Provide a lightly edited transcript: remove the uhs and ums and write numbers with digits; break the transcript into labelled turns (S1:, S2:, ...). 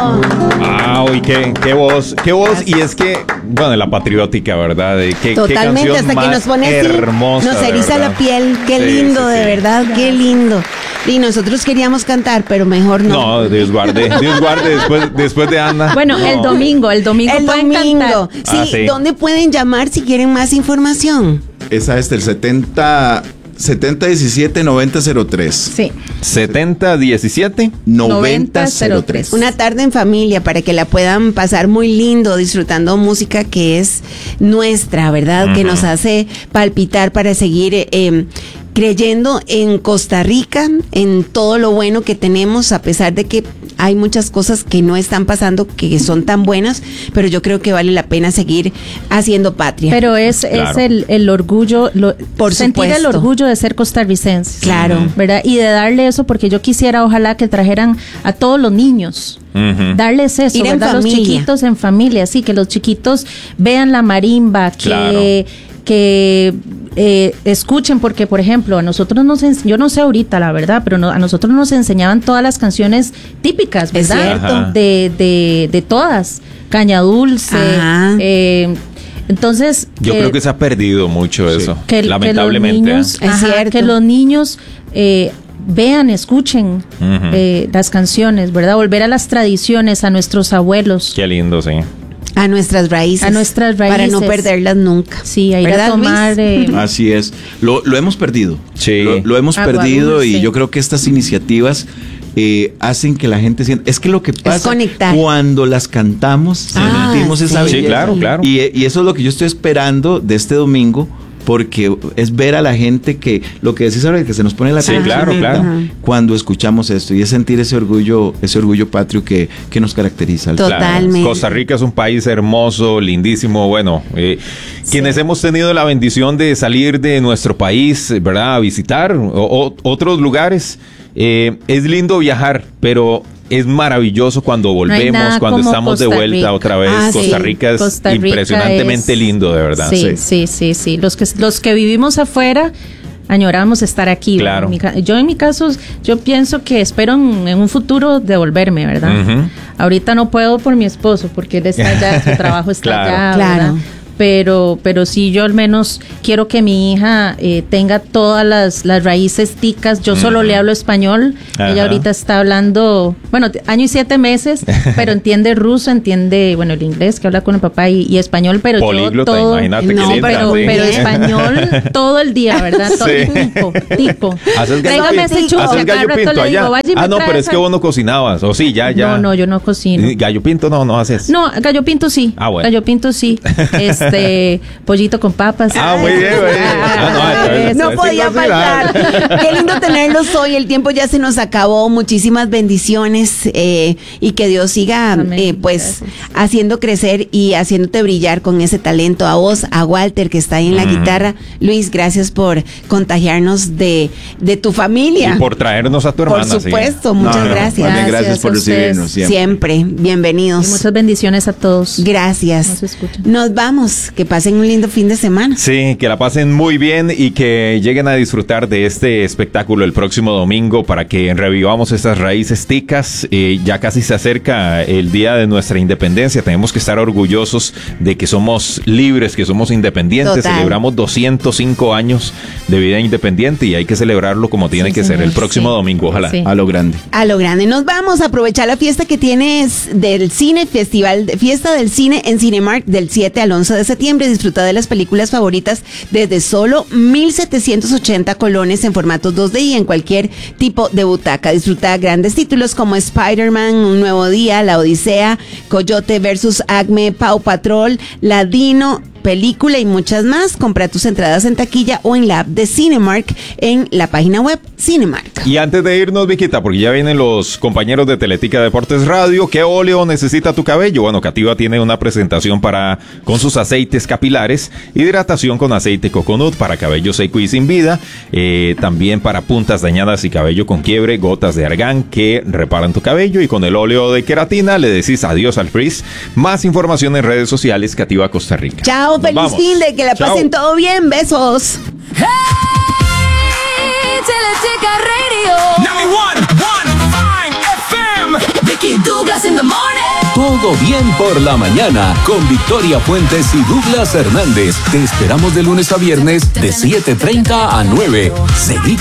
S1: Wow, y qué voz. Y es que, bueno, la patriótica, ¿verdad?
S2: Totalmente,
S1: qué
S2: hasta que nos pone
S1: hermosa,
S2: nos eriza la piel. Qué lindo, de verdad, qué lindo. Y nosotros queríamos cantar, pero mejor no.
S1: No, Dios guarde después de Ana.
S3: Bueno,
S1: no.
S3: el domingo pueden cantar.
S2: Sí, ¿dónde pueden llamar si quieren más información?
S4: Esa es el 7017-9003.
S3: Sí.
S4: 7017-9003.
S2: Una tarde en familia para que la puedan pasar muy lindo, disfrutando música que es nuestra, ¿verdad? Que nos hace palpitar para seguir creyendo en Costa Rica, en todo lo bueno que tenemos, a pesar de que hay muchas cosas que no están pasando, que son tan buenas, pero yo creo que vale la pena seguir haciendo patria.
S3: Pero es el orgullo,
S2: por
S3: sentir
S2: supuesto.
S3: el orgullo de ser costarricense.
S2: Claro.
S3: ¿Verdad? Y de darle eso, porque yo quisiera, ojalá que trajeran a todos los niños. Darles eso,
S2: ir
S3: ¿verdad? Los chiquitos en familia, sí, que los chiquitos vean la marimba, que escuchen, porque por ejemplo a nosotros yo no sé ahorita la verdad, pero a nosotros nos enseñaban todas las canciones típicas, ¿verdad? De todas, Caña Dulce, entonces
S1: yo creo que se ha perdido mucho eso, lamentablemente.
S3: Que los niños,
S2: es cierto,
S3: que los niños vean, escuchen las canciones, ¿verdad? Volver a las tradiciones, a nuestros abuelos.
S1: Qué lindo, sí.
S2: A nuestras raíces. Para no perderlas nunca.
S3: Sí, a ir a tomar.
S4: Así es. Lo hemos perdido.
S1: Sí.
S4: Lo hemos perdido
S3: dulce.
S4: Y yo creo que estas iniciativas hacen que la gente sienta. Es que lo que pasa cuando las cantamos, sentimos esa belleza.
S1: Sí, claro.
S4: Y eso es lo que yo estoy esperando de este domingo. Porque es ver a la gente que, lo que decís ahora, que se nos pone la piel
S1: claro.
S4: cuando escuchamos esto, y es sentir ese orgullo patrio que nos caracteriza.
S2: Totalmente.
S1: Claro. Costa Rica es un país hermoso, lindísimo. Bueno, quienes hemos tenido la bendición de salir de nuestro país, ¿verdad? A visitar otros lugares, es lindo viajar, pero es maravilloso cuando volvemos, cuando estamos de vuelta otra vez. Costa Rica es impresionantemente lindo, de verdad.
S3: Sí. Los que vivimos afuera añoramos estar aquí.
S1: Claro.
S3: Yo en mi caso, yo pienso que espero en un futuro devolverme, ¿verdad? Ahorita no puedo por mi esposo, porque él está allá, su trabajo está allá, ¿verdad? Pero sí, yo al menos quiero que mi hija tenga todas las raíces ticas. Yo solo le hablo español. Ella ahorita está hablando, año y 7 meses, pero entiende ruso, entiende, el inglés que habla con el papá y español, pero
S1: políglota,
S3: yo todo.
S1: Imagínate
S3: no, pero español todo el día, ¿verdad? Todo tipo. Tráigame ese chupo.
S1: ¿Haces gallo pinto allá? Pero es que vos no cocinabas, o sí, ya.
S3: No, yo no cocino.
S1: Gallo pinto no haces.
S3: No, gallo pinto sí.
S1: Bueno.
S3: Gallo pinto sí. Pollito con papas.
S1: Muy bien.
S2: No podía faltar. Qué lindo tenerlos hoy. El tiempo ya se nos acabó. Muchísimas bendiciones y que Dios siga haciendo crecer y haciéndote brillar con ese talento. A vos, a Walter, que está ahí en la guitarra. Luis, gracias por contagiarnos de tu familia.
S1: Y por traernos a tu hermana.
S2: Por supuesto, muchas gracias.
S4: Gracias por recibirnos
S2: siempre. Bienvenidos.
S3: Y muchas bendiciones a todos.
S2: Gracias. Nos vamos. Que pasen un lindo fin de semana.
S1: Sí, que la pasen muy bien y que lleguen a disfrutar de este espectáculo el próximo domingo para que revivamos estas raíces ticas. Ya casi se acerca el día de nuestra independencia. Tenemos que estar orgullosos de que somos libres, que somos independientes.
S2: Total.
S1: Celebramos 205 años de vida independiente y hay que celebrarlo como tiene que ser el próximo domingo, ojalá.
S4: A lo grande.
S2: A lo grande. Nos vamos a aprovechar la fiesta que tienes del cine, fiesta del cine en Cinemark del 7 al 11 de septiembre. Disfruta de las películas favoritas desde solo 1,780 colones en formatos 2D y en cualquier tipo de butaca. Disfruta grandes títulos como Spider-Man, Un Nuevo Día, La Odisea, Coyote vs. Acme, Paw Patrol, Ladino, película y muchas más. Compra tus entradas en taquilla o en la app de Cinemark en la página web Cinemark.
S1: Y antes de irnos, Viquita, porque ya vienen los compañeros de Teletica Deportes Radio, ¿qué óleo necesita tu cabello? Bueno, Cativa tiene una presentación con sus aceites capilares, hidratación con aceite coconut para cabello seco y sin vida, también para puntas dañadas y cabello con quiebre, gotas de argán que reparan tu cabello, y con el óleo de queratina le decís adiós al frizz. Más información en redes sociales, Cativa Costa Rica.
S2: Chao, feliz fin de que la pasen todo bien. Besos.
S5: Hey, Teletica Radio 91.5 FM. y Douglas in the morning.
S6: Todo bien por la mañana con Victoria Fuentes y Douglas Hernández. Te esperamos de lunes a viernes de 7:30 a 9. Seguí